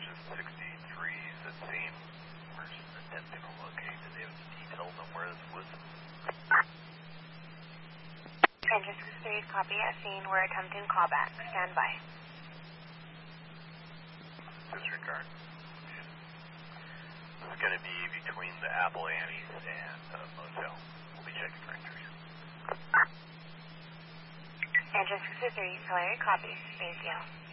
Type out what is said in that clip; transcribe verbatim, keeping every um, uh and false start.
just sixty-three is at scene. We're just attempting to locate. Do they have details on where this was? Engine sixty-three, copy at scene. We're attempting callback. Stand by. Disregard. This is going to be between the Apple Annie's and uh, Motel. We'll be checking rangers. Engine sixty-three, Hillary, copy. Thank you.